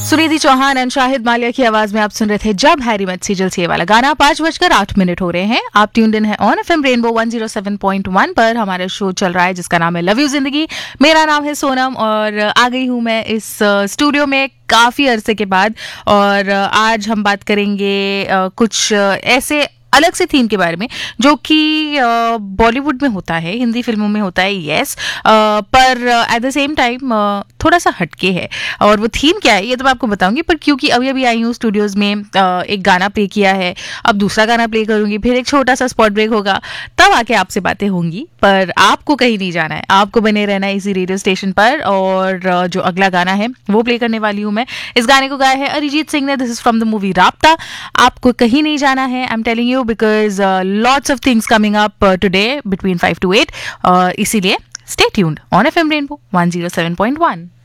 सुनिधि चौहान और शाहिद मालिया की आवाज में आप सुन रहे थे जब हैरी मेट सीजल से ये वाला गाना। 5:08 हो रहे हैं। आप ट्यून्ड इन है ऑन एफएम रेनबो 107.1 पर। हमारा शो चल रहा है जिसका नाम है लव यू जिंदगी। मेरा नाम है सोनम और आ गई हूँ मैं इस स्टूडियो में काफी अरसे के बाद। और आज हम बात करेंगे कुछ ऐसे अलग से थीम के बारे में जो कि बॉलीवुड में होता है, हिंदी फिल्मों में होता है, यस, पर एट द सेम टाइम थोड़ा सा हटके है। और वो थीम क्या है ये तो मैं आपको बताऊंगी, पर क्योंकि अभी अभी आई हूँ स्टूडियोज में, एक गाना प्ले किया है, अब दूसरा गाना प्ले करूंगी, फिर एक छोटा सा स्पॉट ब्रेक होगा, तब आके आपसे बातें होंगी। पर आपको कहीं नहीं जाना है, आपको बने रहना है इसी रेडियो स्टेशन पर। और जो अगला गाना है वो प्ले करने वाली हूँ मैं। इस गाने को गाया है अरिजीत सिंह ने। This is from the movie राब्ता। आपको कहीं नहीं जाना है, I am telling you, because lots of things coming up today between 5 to 8. इसीलिए stay tuned on FM Rainbow 107.1.